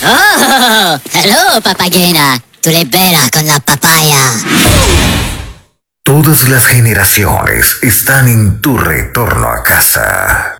Oh, hello, papagena. Tú eres bella con la papaya. Todas las generaciones están en tu retorno a casa.